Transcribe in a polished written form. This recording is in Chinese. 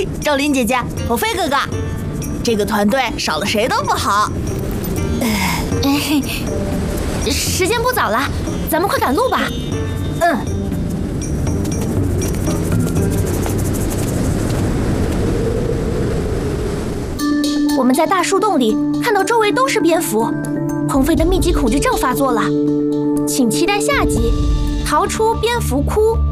赵琳姐姐，鹏飞哥哥，这个团队少了谁都不好。 时间不早了，咱们快赶路吧。我们在大树洞里看到周围都是蝙蝠，鹏飞的密集恐惧症发作了。请期待下集《逃出蝙蝠窟》。